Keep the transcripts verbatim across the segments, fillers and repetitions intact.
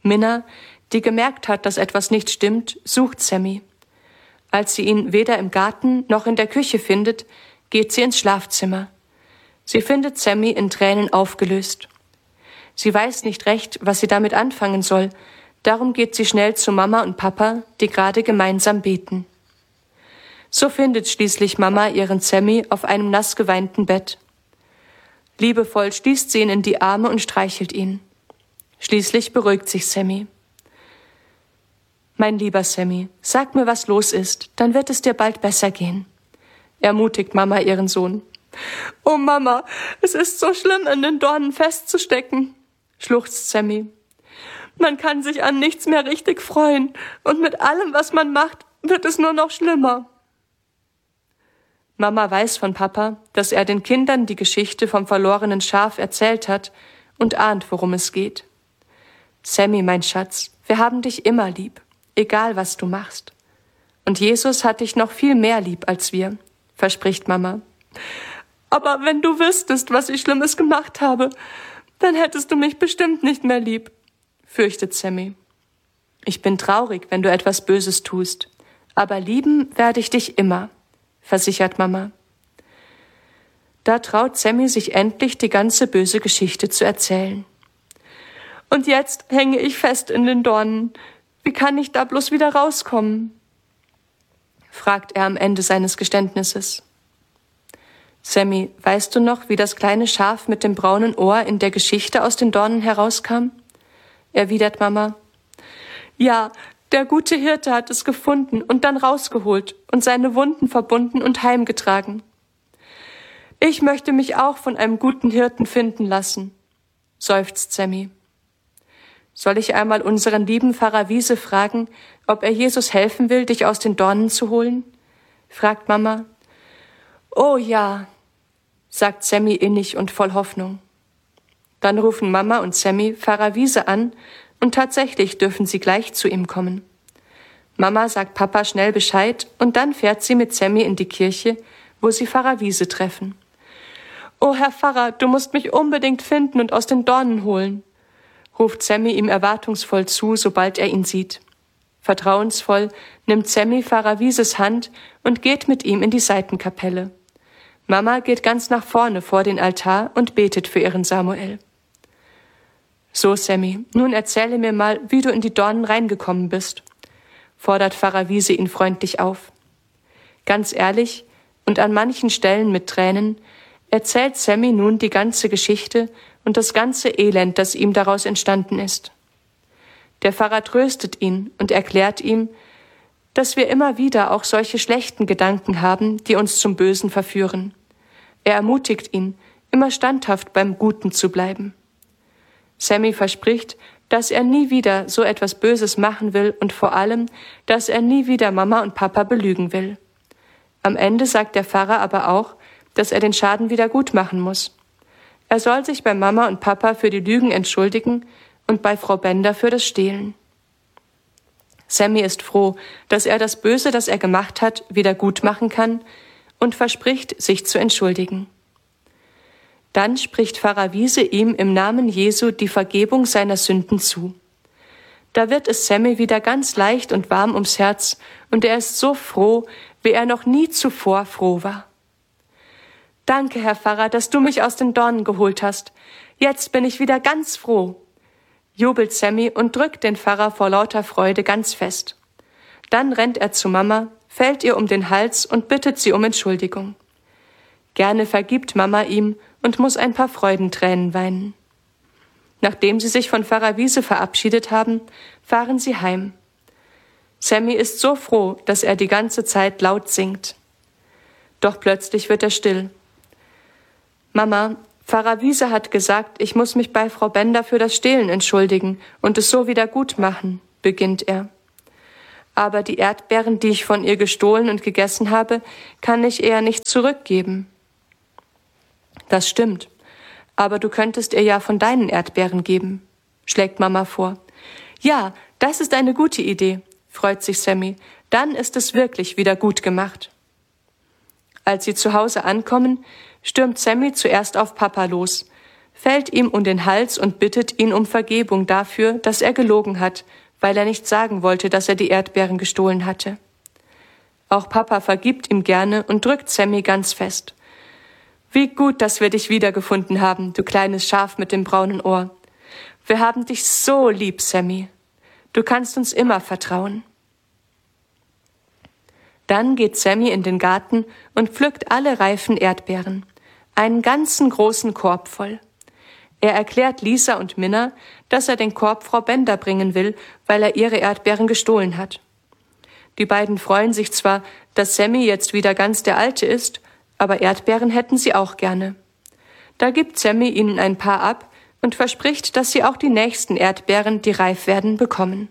Minna, die gemerkt hat, dass etwas nicht stimmt, sucht Sammy. Als sie ihn weder im Garten noch in der Küche findet, geht sie ins Schlafzimmer. Sie findet Sammy in Tränen aufgelöst. Sie weiß nicht recht, was sie damit anfangen soll, darum geht sie schnell zu Mama und Papa, die gerade gemeinsam beten. So findet schließlich Mama ihren Sammy auf einem nass geweinten Bett. Liebevoll schließt sie ihn in die Arme und streichelt ihn. Schließlich beruhigt sich Sammy. »Mein lieber Sammy, sag mir, was los ist, dann wird es dir bald besser gehen«, ermutigt Mama ihren Sohn. »Oh Mama, es ist so schlimm, in den Dornen festzustecken«, schluchzt Sammy. »Man kann sich an nichts mehr richtig freuen und mit allem, was man macht, wird es nur noch schlimmer.« Mama weiß von Papa, dass er den Kindern die Geschichte vom verlorenen Schaf erzählt hat und ahnt, worum es geht. »Sammy, mein Schatz, wir haben dich immer lieb, egal was du machst. Und Jesus hat dich noch viel mehr lieb als wir«, verspricht Mama. »Aber wenn du wüsstest, was ich Schlimmes gemacht habe, dann hättest du mich bestimmt nicht mehr lieb«, fürchtet Sammy. »Ich bin traurig, wenn du etwas Böses tust, aber lieben werde ich dich immer«, versichert Mama. Da traut Sammy sich endlich, die ganze böse Geschichte zu erzählen. »Und jetzt hänge ich fest in den Dornen. Wie kann ich da bloß wieder rauskommen?«, fragt er am Ende seines Geständnisses. »Sammy, weißt du noch, wie das kleine Schaf mit dem braunen Ohr in der Geschichte aus den Dornen herauskam?«, erwidert Mama. »Ja, der gute Hirte hat es gefunden und dann rausgeholt und seine Wunden verbunden und heimgetragen. Ich möchte mich auch von einem guten Hirten finden lassen«, seufzt Sammy. »Soll ich einmal unseren lieben Pfarrer Wiese fragen, ob er Jesus helfen will, dich aus den Dornen zu holen?«, fragt Mama. »Oh ja«, sagt Sammy innig und voll Hoffnung. Dann rufen Mama und Sammy Pfarrer Wiese an und tatsächlich dürfen sie gleich zu ihm kommen. Mama sagt Papa schnell Bescheid und dann fährt sie mit Sammy in die Kirche, wo sie Pfarrer Wiese treffen. »Oh, Herr Pfarrer, du musst mich unbedingt finden und aus den Dornen holen«, ruft Sammy ihm erwartungsvoll zu, sobald er ihn sieht. Vertrauensvoll nimmt Sammy Pfarrer Wieses Hand und geht mit ihm in die Seitenkapelle. Mama geht ganz nach vorne vor den Altar und betet für ihren Samuel. »So, Sammy, nun erzähle mir mal, wie du in die Dornen reingekommen bist«, fordert Pfarrer Wiese ihn freundlich auf. Ganz ehrlich und an manchen Stellen mit Tränen erzählt Sammy nun die ganze Geschichte und das ganze Elend, das ihm daraus entstanden ist. Der Pfarrer tröstet ihn und erklärt ihm, dass wir immer wieder auch solche schlechten Gedanken haben, die uns zum Bösen verführen. Er ermutigt ihn, immer standhaft beim Guten zu bleiben. Sammy verspricht, dass er nie wieder so etwas Böses machen will und vor allem, dass er nie wieder Mama und Papa belügen will. Am Ende sagt der Pfarrer aber auch, dass er den Schaden wieder gut machen muss. Er soll sich bei Mama und Papa für die Lügen entschuldigen und bei Frau Bender für das Stehlen. Sammy ist froh, dass er das Böse, das er gemacht hat, wieder gut machen kann und verspricht, sich zu entschuldigen. Dann spricht Pfarrer Wiese ihm im Namen Jesu die Vergebung seiner Sünden zu. Da wird es Sammy wieder ganz leicht und warm ums Herz und er ist so froh, wie er noch nie zuvor froh war. »Danke, Herr Pfarrer, dass du mich aus den Dornen geholt hast. Jetzt bin ich wieder ganz froh«, jubelt Sammy und drückt den Pfarrer vor lauter Freude ganz fest. Dann rennt er zu Mama, fällt ihr um den Hals und bittet sie um Entschuldigung. Gerne vergibt Mama ihm und muss ein paar Freudentränen weinen. Nachdem sie sich von Pfarrer Wiese verabschiedet haben, fahren sie heim. Sammy ist so froh, dass er die ganze Zeit laut singt. Doch plötzlich wird er still. »Mama, Pfarrer Wiese hat gesagt, ich muss mich bei Frau Bender für das Stehlen entschuldigen und es so wieder gut machen«, beginnt er. »Aber die Erdbeeren, die ich von ihr gestohlen und gegessen habe, kann ich ihr nicht zurückgeben.« »Das stimmt, aber du könntest ihr ja von deinen Erdbeeren geben«, schlägt Mama vor. »Ja, das ist eine gute Idee«, freut sich Sammy. »Dann ist es wirklich wieder gut gemacht.« Als sie zu Hause ankommen, stürmt Sammy zuerst auf Papa los. fällt ihm um den Hals und bittet ihn um Vergebung dafür, dass er gelogen hat, weil er nicht sagen wollte, dass er die Erdbeeren gestohlen hatte. Auch Papa vergibt ihm gerne und drückt Sammy ganz fest. Wie gut, dass wir dich wiedergefunden haben, du kleines Schaf mit dem braunen Ohr. Wir haben dich so lieb, Sammy. Du kannst uns immer vertrauen. Dann geht Sammy in den Garten und pflückt alle reifen Erdbeeren. Einen ganzen großen Korb voll. Er erklärt Lisa und Minna, dass er den Korb Frau Bender bringen will, weil er ihre Erdbeeren gestohlen hat. Die beiden freuen sich zwar, dass Sammy jetzt wieder ganz der Alte ist, aber Erdbeeren hätten sie auch gerne. Da gibt Sammy ihnen ein paar ab und verspricht, dass sie auch die nächsten Erdbeeren, die reif werden, bekommen.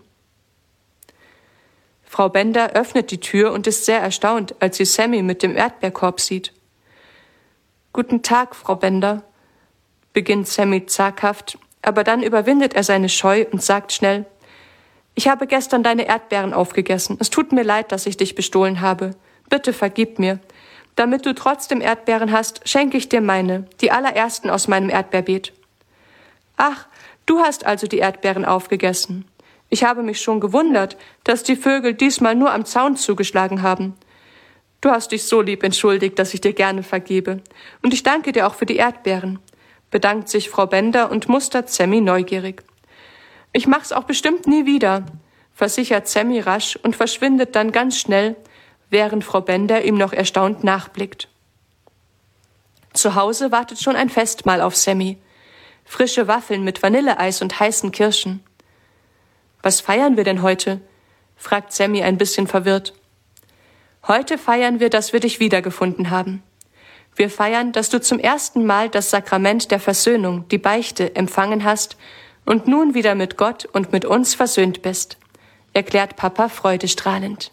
Frau Bender öffnet die Tür und ist sehr erstaunt, als sie Sammy mit dem Erdbeerkorb sieht. »Guten Tag, Frau Bender«, beginnt Sammy zaghaft, aber dann überwindet er seine Scheu und sagt schnell, »Ich habe gestern deine Erdbeeren aufgegessen. Es tut mir leid, dass ich dich bestohlen habe. Bitte vergib mir. Damit du trotzdem Erdbeeren hast, schenke ich dir meine, die allerersten aus meinem Erdbeerbeet.« »Ach, du hast also die Erdbeeren aufgegessen. Ich habe mich schon gewundert, dass die Vögel diesmal nur am Zaun zugeschlagen haben. Du hast dich so lieb entschuldigt, dass ich dir gerne vergebe. Und ich danke dir auch für die Erdbeeren«, bedankt sich Frau Bender und mustert Sammy neugierig. »Ich mach's auch bestimmt nie wieder«, versichert Sammy rasch und verschwindet dann ganz schnell, während Frau Bender ihm noch erstaunt nachblickt. Zu Hause wartet schon ein Festmahl auf Sammy. Frische Waffeln mit Vanilleeis und heißen Kirschen. »Was feiern wir denn heute?«, fragt Sammy ein bisschen verwirrt. »Heute feiern wir, dass wir dich wiedergefunden haben. Wir feiern, dass du zum ersten Mal das Sakrament der Versöhnung, die Beichte, empfangen hast und nun wieder mit Gott und mit uns versöhnt bist«, erklärt Papa freudestrahlend.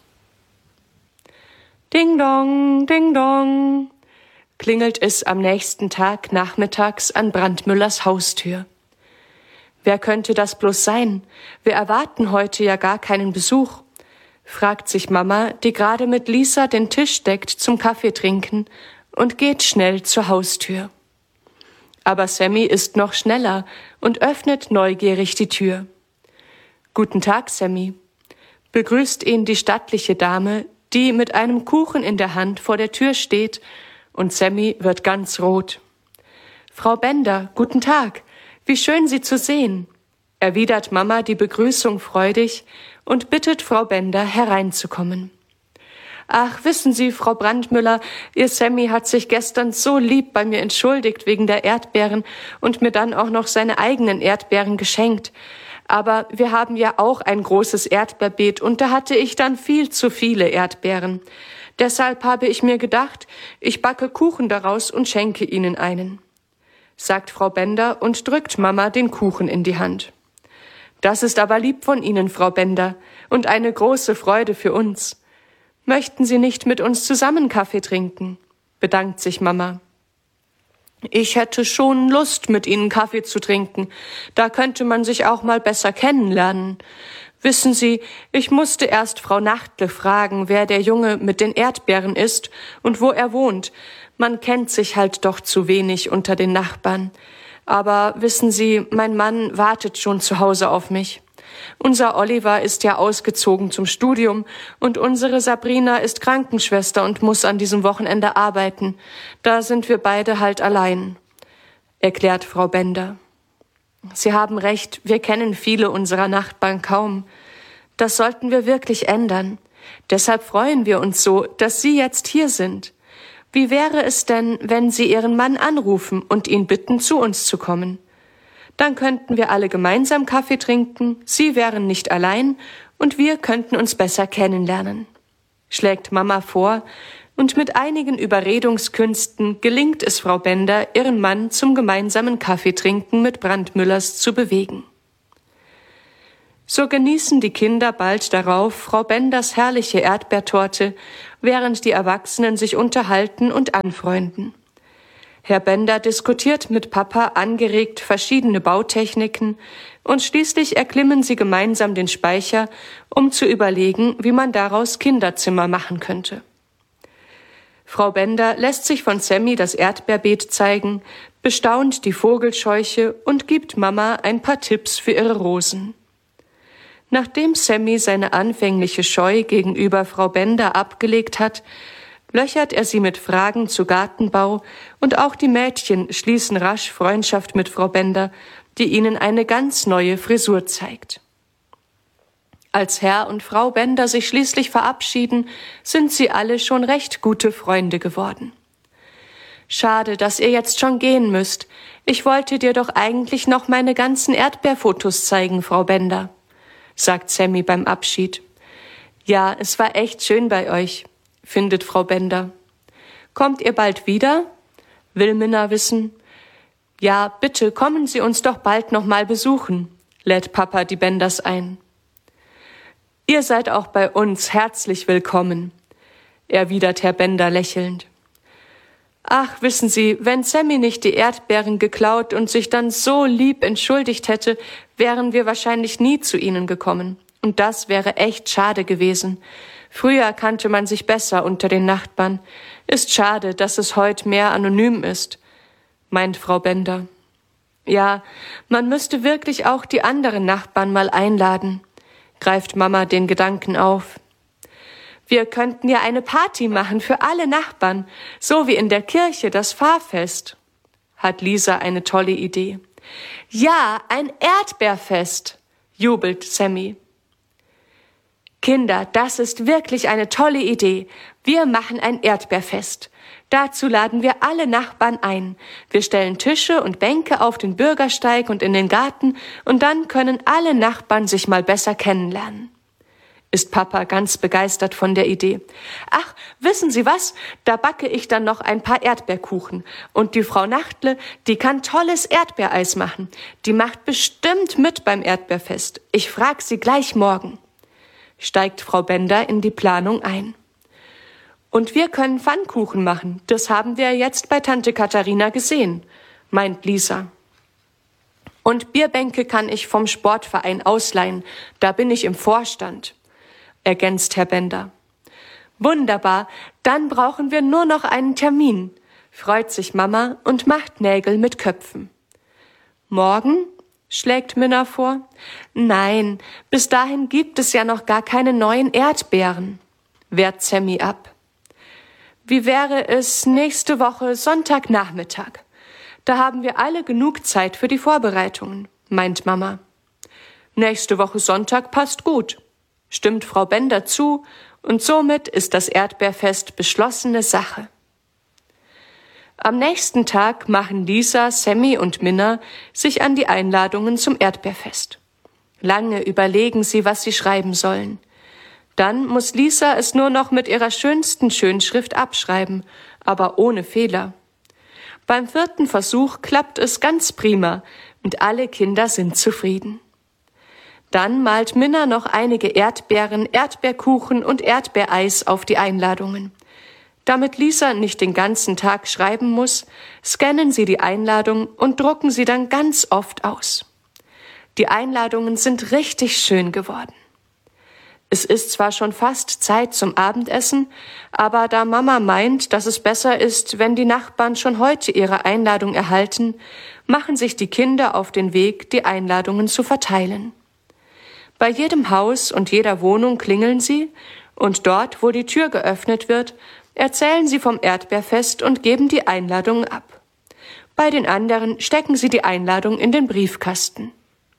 Ding dong, ding dong, klingelt es am nächsten Tag nachmittags an Brandmüllers Haustür. Wer könnte das bloß sein? Wir erwarten heute ja gar keinen Besuch, fragt sich Mama, die gerade mit Lisa den Tisch deckt zum Kaffeetrinken und geht schnell zur Haustür. Aber Sammy ist noch schneller und öffnet neugierig die Tür. »Guten Tag, Sammy«, begrüßt ihn die stattliche Dame, die mit einem Kuchen in der Hand vor der Tür steht, und Sammy wird ganz rot. »Frau Bender, guten Tag, wie schön Sie zu sehen«, erwidert Mama die Begrüßung freudig und bittet Frau Bender hereinzukommen. »Ach, wissen Sie, Frau Brandmüller, Ihr Sammy hat sich gestern so lieb bei mir entschuldigt wegen der Erdbeeren und mir dann auch noch seine eigenen Erdbeeren geschenkt. Aber wir haben ja auch ein großes Erdbeerbeet und da hatte ich dann viel zu viele Erdbeeren. Deshalb habe ich mir gedacht, ich backe Kuchen daraus und schenke Ihnen einen«, sagt Frau Bender und drückt Mama den Kuchen in die Hand. »Das ist aber lieb von Ihnen, Frau Bender, und eine große Freude für uns. Möchten Sie nicht mit uns zusammen Kaffee trinken?«, bedankt sich Mama. »Ich hätte schon Lust, mit Ihnen Kaffee zu trinken. Da könnte man sich auch mal besser kennenlernen. Wissen Sie, ich musste erst Frau Nachtle fragen, wer der Junge mit den Erdbeeren ist und wo er wohnt. Man kennt sich halt doch zu wenig unter den Nachbarn. Aber wissen Sie, mein Mann wartet schon zu Hause auf mich. Unser Oliver ist ja ausgezogen zum Studium und unsere Sabrina ist Krankenschwester und muss an diesem Wochenende arbeiten. Da sind wir beide halt allein«, erklärt Frau Bender. »Sie haben recht, wir kennen viele unserer Nachbarn kaum. Das sollten wir wirklich ändern. Deshalb freuen wir uns so, dass Sie jetzt hier sind. Wie wäre es denn, wenn Sie Ihren Mann anrufen und ihn bitten, zu uns zu kommen? Dann könnten wir alle gemeinsam Kaffee trinken, Sie wären nicht allein und wir könnten uns besser kennenlernen«, schlägt Mama vor, und mit einigen Überredungskünsten gelingt es Frau Bender, ihren Mann zum gemeinsamen Kaffeetrinken mit Brandmüllers zu bewegen. So genießen die Kinder bald darauf Frau Benders herrliche Erdbeertorte, während die Erwachsenen sich unterhalten und anfreunden. Herr Bender diskutiert mit Papa angeregt verschiedene Bautechniken und schließlich erklimmen sie gemeinsam den Speicher, um zu überlegen, wie man daraus Kinderzimmer machen könnte. Frau Bender lässt sich von Sammy das Erdbeerbeet zeigen, bestaunt die Vogelscheuche und gibt Mama ein paar Tipps für ihre Rosen. Nachdem Sammy seine anfängliche Scheu gegenüber Frau Bender abgelegt hat, löchert er sie mit Fragen zu Gartenbau und auch die Mädchen schließen rasch Freundschaft mit Frau Bender, die ihnen eine ganz neue Frisur zeigt. Als Herr und Frau Bender sich schließlich verabschieden, sind sie alle schon recht gute Freunde geworden. Schade, dass ihr jetzt schon gehen müsst. Ich wollte dir doch eigentlich noch meine ganzen Erdbeerfotos zeigen, Frau Bender, sagt Sammy beim Abschied. Ja, es war echt schön bei euch, findet Frau Bender. Kommt ihr bald wieder? Will Minna wissen. Ja, bitte kommen Sie uns doch bald noch mal besuchen, lädt Papa die Benders ein. Ihr seid auch bei uns herzlich willkommen, erwidert Herr Bender lächelnd. Ach, wissen Sie, wenn Sammy nicht die Erdbeeren geklaut und sich dann so lieb entschuldigt hätte, wären wir wahrscheinlich nie zu Ihnen gekommen. Und das wäre echt schade gewesen. Früher kannte man sich besser unter den Nachbarn. Ist schade, dass es heute mehr anonym ist, meint Frau Bender. Ja, man müsste wirklich auch die anderen Nachbarn mal einladen, greift Mama den Gedanken auf. Wir könnten ja eine Party machen für alle Nachbarn, so wie in der Kirche das Pfarrfest, hat Lisa eine tolle Idee. Ja, ein Erdbeerfest, jubelt Sammy. Kinder, das ist wirklich eine tolle Idee. Wir machen ein Erdbeerfest. Dazu laden wir alle Nachbarn ein. Wir stellen Tische und Bänke auf den Bürgersteig und in den Garten und dann können alle Nachbarn sich mal besser kennenlernen. Ist Papa ganz begeistert von der Idee. Ach, wissen Sie was? Da backe ich dann noch ein paar Erdbeerkuchen. Und die Frau Nachtle, die kann tolles Erdbeereis machen. Die macht bestimmt mit beim Erdbeerfest. Ich frag sie gleich morgen. Steigt Frau Bender in die Planung ein. Und wir können Pfannkuchen machen. Das haben wir jetzt bei Tante Katharina gesehen, meint Lisa. Und Bierbänke kann ich vom Sportverein ausleihen. Da bin ich im Vorstand, ergänzt Herr Bender. Wunderbar, dann brauchen wir nur noch einen Termin, freut sich Mama und macht Nägel mit Köpfen. Morgen? Schlägt Minna vor. Nein, bis dahin gibt es ja noch gar keine neuen Erdbeeren, wehrt Sammy ab. Wie wäre es nächste Woche Sonntagnachmittag? Da haben wir alle genug Zeit für die Vorbereitungen, meint Mama. Nächste Woche Sonntag passt gut, stimmt Frau Bender zu, und somit ist das Erdbeerfest beschlossene Sache. Am nächsten Tag machen Lisa, Sammy und Minna sich an die Einladungen zum Erdbeerfest. Lange überlegen sie, was sie schreiben sollen. Dann muss Lisa es nur noch mit ihrer schönsten Schönschrift abschreiben, aber ohne Fehler. Beim vierten Versuch klappt es ganz prima und alle Kinder sind zufrieden. Dann malt Minna noch einige Erdbeeren, Erdbeerkuchen und Erdbeereis auf die Einladungen. Damit Lisa nicht den ganzen Tag schreiben muss, scannen sie die Einladung und drucken sie dann ganz oft aus. Die Einladungen sind richtig schön geworden. Es ist zwar schon fast Zeit zum Abendessen, aber da Mama meint, dass es besser ist, wenn die Nachbarn schon heute ihre Einladung erhalten, machen sich die Kinder auf den Weg, die Einladungen zu verteilen. Bei jedem Haus und jeder Wohnung klingeln sie und dort, wo die Tür geöffnet wird, erzählen sie vom Erdbeerfest und geben die Einladungen ab. Bei den anderen stecken sie die Einladung in den Briefkasten.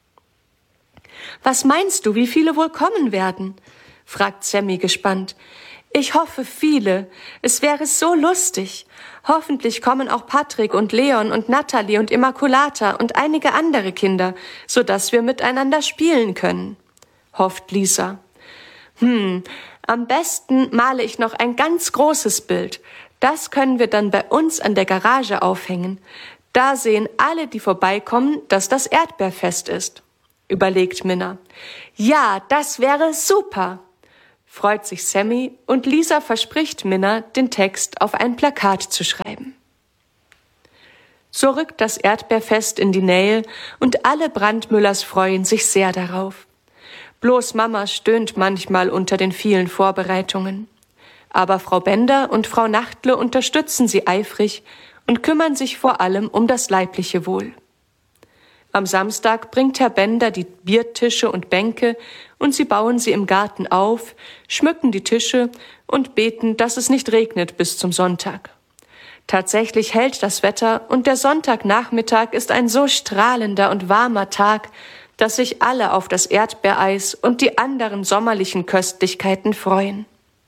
Was meinst du, wie viele wohl kommen werden? Fragt Sammy gespannt. Ich hoffe viele. Es wäre so lustig. Hoffentlich kommen auch Patrick und Leon und Natalie und Immaculata und einige andere Kinder, sodass wir miteinander spielen können, hofft Lisa. Hm, am besten male ich noch ein ganz großes Bild. Das können wir dann bei uns an der Garage aufhängen. Da sehen alle, die vorbeikommen, dass das Erdbeerfest ist, überlegt Minna. Ja, das wäre super, freut sich Sammy und Lisa verspricht Minna, den Text auf ein Plakat zu schreiben. So rückt das Erdbeerfest in die Nähe und alle Brandmüllers freuen sich sehr darauf. Bloß Mama stöhnt manchmal unter den vielen Vorbereitungen. Aber Frau Bender und Frau Nachtle unterstützen sie eifrig und kümmern sich vor allem um das leibliche Wohl. Am Samstag bringt Herr Bender die Biertische und Bänke und sie bauen sie im Garten auf, schmücken die Tische und beten, dass es nicht regnet bis zum Sonntag. Tatsächlich hält das Wetter und der Sonntagnachmittag ist ein so strahlender und warmer Tag, dass sich alle auf das Erdbeereis und die anderen sommerlichen Köstlichkeiten freuen.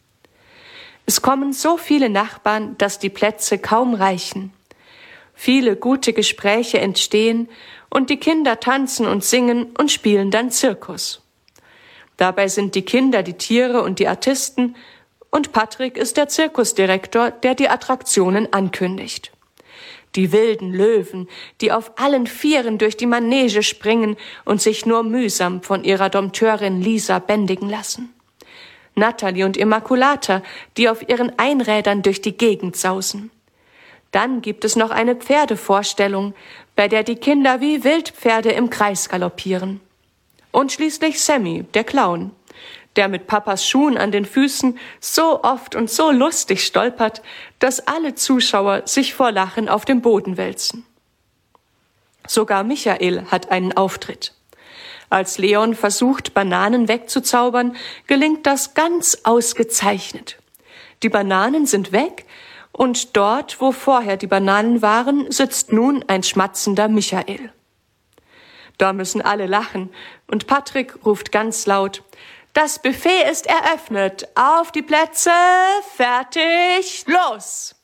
Es kommen so viele Nachbarn, dass die Plätze kaum reichen. Viele gute Gespräche entstehen und die Kinder tanzen und singen und spielen dann Zirkus. Dabei sind die Kinder die Tiere und die Artisten und Patrick ist der Zirkusdirektor, der die Attraktionen ankündigt. Die wilden Löwen, die auf allen Vieren durch die Manege springen und sich nur mühsam von ihrer Dompteurin Lisa bändigen lassen. Natalie und Immaculata, die auf ihren Einrädern durch die Gegend sausen. Dann gibt es noch eine Pferdevorstellung, bei der die Kinder wie Wildpferde im Kreis galoppieren. Und schließlich Sammy, der Clown, der mit Papas Schuhen an den Füßen so oft und so lustig stolpert, dass alle Zuschauer sich vor Lachen auf dem Boden wälzen. Sogar Michael hat einen Auftritt. Als Leon versucht, Bananen wegzuzaubern, gelingt das ganz ausgezeichnet. Die Bananen sind weg und dort, wo vorher die Bananen waren, sitzt nun ein schmatzender Michael. Da müssen alle lachen und Patrick ruft ganz laut: Das Buffet ist eröffnet. Auf die Plätze, fertig, los!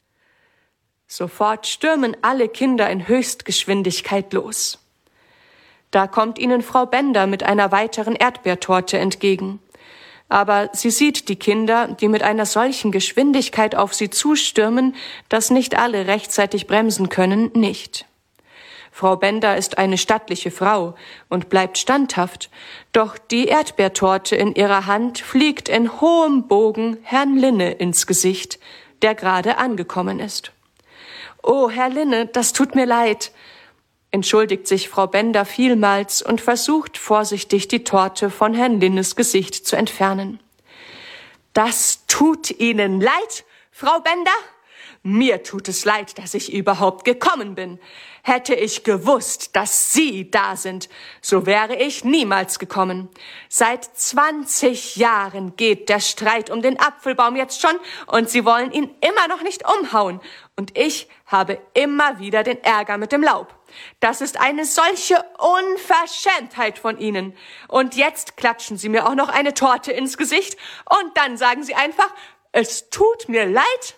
Sofort stürmen alle Kinder in Höchstgeschwindigkeit los. Da kommt ihnen Frau Bender mit einer weiteren Erdbeertorte entgegen. Aber sie sieht die Kinder, die mit einer solchen Geschwindigkeit auf sie zustürmen, dass nicht alle rechtzeitig bremsen können, nicht. Frau Bender ist eine stattliche Frau und bleibt standhaft, doch die Erdbeertorte in ihrer Hand fliegt in hohem Bogen Herrn Linne ins Gesicht, der gerade angekommen ist. »Oh, Herr Linne, das tut mir leid«, entschuldigt sich Frau Bender vielmals und versucht vorsichtig, die Torte von Herrn Linnes Gesicht zu entfernen. »Das tut Ihnen leid, Frau Bender? Mir tut es leid, dass ich überhaupt gekommen bin. Hätte ich gewusst, dass Sie da sind, so wäre ich niemals gekommen. Seit zwanzig Jahren geht der Streit um den Apfelbaum jetzt schon und Sie wollen ihn immer noch nicht umhauen. Und ich habe immer wieder den Ärger mit dem Laub. Das ist eine solche Unverschämtheit von Ihnen. Und jetzt klatschen Sie mir auch noch eine Torte ins Gesicht und dann sagen Sie einfach, es tut mir leid?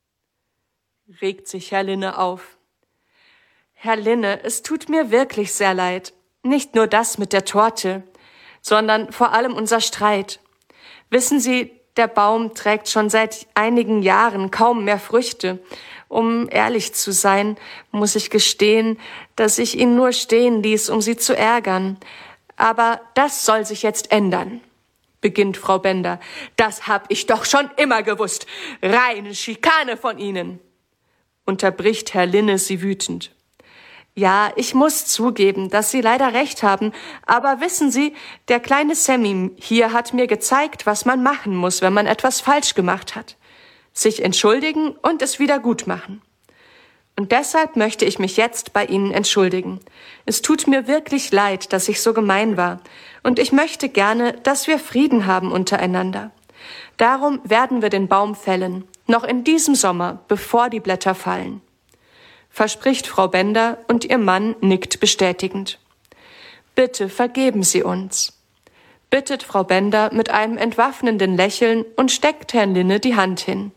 Regt sich Herr Linne auf. Herr Linne, es tut mir wirklich sehr leid. Nicht nur das mit der Torte, sondern vor allem unser Streit. Wissen Sie, der Baum trägt schon seit einigen Jahren kaum mehr Früchte. Um ehrlich zu sein, muss ich gestehen, dass ich ihn nur stehen ließ, um Sie zu ärgern. Aber das soll sich jetzt ändern, beginnt Frau Bender. Das hab ich doch schon immer gewusst. Reine Schikane von Ihnen. Unterbricht Herr Linne sie wütend. Ja, ich muss zugeben, dass Sie leider recht haben, aber wissen Sie, der kleine Sammy hier hat mir gezeigt, was man machen muss, wenn man etwas falsch gemacht hat. Sich entschuldigen und es wieder gut machen. Und deshalb möchte ich mich jetzt bei Ihnen entschuldigen. Es tut mir wirklich leid, dass ich so gemein war, und ich möchte gerne, dass wir Frieden haben untereinander. Darum werden wir den Baum fällen, noch in diesem Sommer, bevor die Blätter fallen. Verspricht Frau Bender und ihr Mann nickt bestätigend. Bitte vergeben Sie uns, bittet Frau Bender mit einem entwaffnenden Lächeln und steckt Herrn Linne die Hand hin.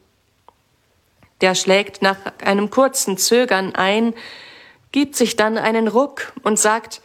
Der schlägt nach einem kurzen Zögern ein, gibt sich dann einen Ruck und sagt,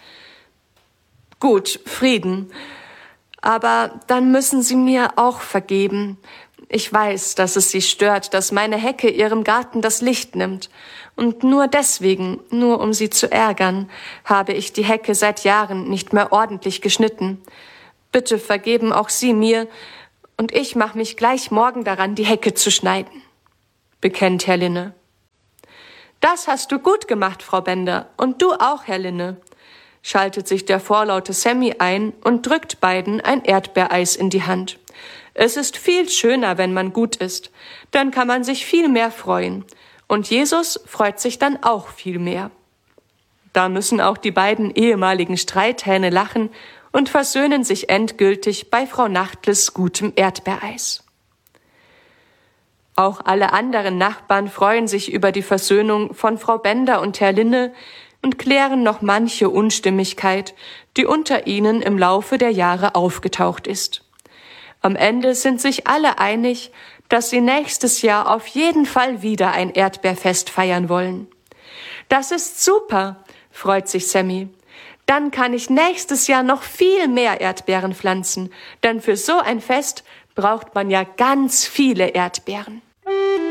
gut, Frieden, aber dann müssen Sie mir auch vergeben. Ich weiß, dass es Sie stört, dass meine Hecke Ihrem Garten das Licht nimmt. Und nur deswegen, nur um Sie zu ärgern, habe ich die Hecke seit Jahren nicht mehr ordentlich geschnitten. Bitte vergeben auch Sie mir, und ich mache mich gleich morgen daran, die Hecke zu schneiden, bekennt Herr Linne. Das hast du gut gemacht, Frau Bender, und du auch, Herr Linne, schaltet sich der vorlaute Sammy ein und drückt beiden ein Erdbeereis in die Hand. Es ist viel schöner, wenn man gut ist, dann kann man sich viel mehr freuen. Und Jesus freut sich dann auch viel mehr. Da müssen auch die beiden ehemaligen Streithähne lachen und versöhnen sich endgültig bei Frau Nachtles gutem Erdbeereis. Auch alle anderen Nachbarn freuen sich über die Versöhnung von Frau Bender und Herr Linne und klären noch manche Unstimmigkeit, die unter ihnen im Laufe der Jahre aufgetaucht ist. Am Ende sind sich alle einig, dass sie nächstes Jahr auf jeden Fall wieder ein Erdbeerfest feiern wollen. Das ist super, freut sich Sammy. Dann kann ich nächstes Jahr noch viel mehr Erdbeeren pflanzen, denn für so ein Fest braucht man ja ganz viele Erdbeeren.